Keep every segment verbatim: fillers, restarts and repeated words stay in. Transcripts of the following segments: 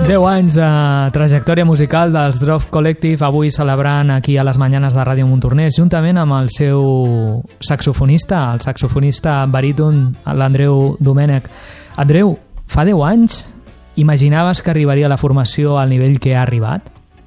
deu anys de trajectòria musical dels Drop Collective, avui celebrant aquí a les Manyanes de Ràdio Montornès, juntament amb el seu saxofonista, el saxofonista baríton, l'Andreu Domènech. Andreu, fa deu anys imaginaves que arribaria la formació al nivell que ha arribat?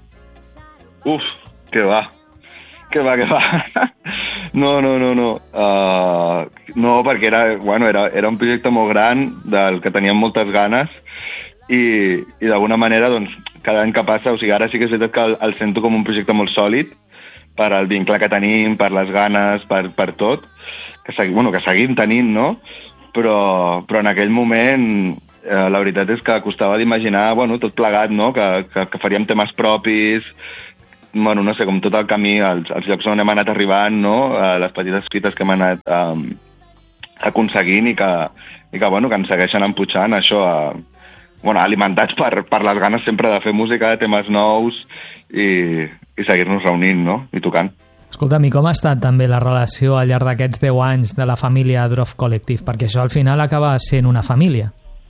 Uf, que va. Que va, que va. No, no, no, no. Uh, no, perquè era, bueno, era, era un projecte molt gran, del que teníem moltes ganes, i, i d'alguna manera, doncs, cada any que passa, o sigui, ara sí que és veritat que el, el sento com un projecte molt sòlid, per al vincle que tenim, per les ganes, per, per tot, que, segui, bueno, que seguim tenint, no? Però, però en aquell moment, eh, la veritat és que costava d'imaginar, bueno, tot plegat, no? Que, que, que faríem temes propis, bueno, no sé, com tot el camí, els, els llocs on hem anat arribant, no? Uh, les petites fites que hem anat um, aconseguint i que, i que, bueno, que ens segueixen empujant, això, uh, bueno, alimentats per, per les ganes sempre de fer música, de temes nous i, i seguir-nos reunint, no? I tocant. Escolta'm, i com ha estat també la relació al llarg d'aquests deu anys de la família Drop Collective? Perquè això al final acaba sent una família.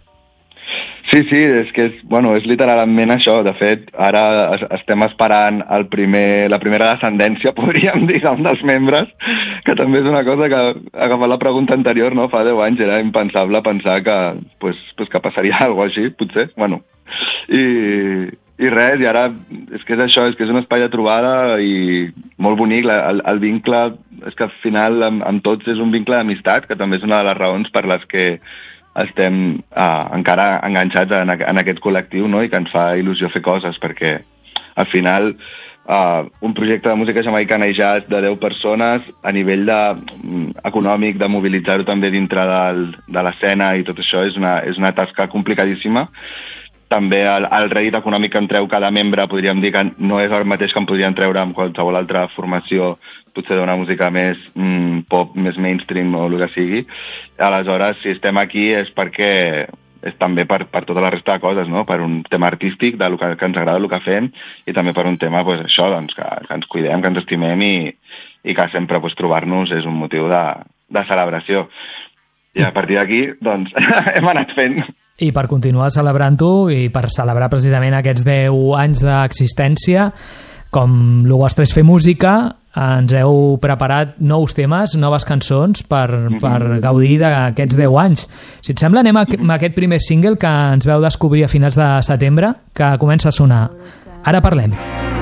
Sí, sí, és que és, bueno, és literalment això. De fet, ara estem esperant el primer, la primera descendència, podríem dir, d'un dels membres, que també és una cosa que, agafant la pregunta anterior, no, fa deu anys era impensable pensar que, pues, pues que passaria alguna cosa així, potser, bueno. I, i res, i ara és que és això, és que és un espai de trobada i molt bonic, la, el, el vincle, és que al final amb, amb tots és un vincle d'amistat, que també és una de les raons per les que estem uh, encara enganxats en, en aquest col·lectiu, no? I que ens fa il·lusió fer coses, perquè al final uh, un projecte de música jamaicana i jazz de deu persones, a nivell de, um, econòmic, de mobilitzar-ho també dintre del, de l'escena i tot això, és una, és una tasca complicadíssima. També el, el rèdit econòmic que en treu cada membre, podríem dir que no és el mateix que en podrien treure amb qualsevol altra formació, potser d'una música més mm, pop, més mainstream o el que sigui. Aleshores, si estem aquí és perquè és també per, per tota la resta de coses, no? Per un tema artístic, de lo que, que ens agrada el que fem, i també per un tema, pues, això, doncs, que, que ens cuidem, que ens estimem i, i que sempre pues, trobar-nos és un motiu de, de celebració. I a partir d'aquí, doncs, hem anat fent. I per continuar celebrant-ho i per celebrar precisament aquests deu anys d'existència, com el vostre és fer música, ens heu preparat nous temes, noves cançons per, per gaudir d'aquests deu anys. Si et sembla, anem a, a aquest primer single que ens veu descobrir a finals de setembre, que comença a sonar. Ara parlem.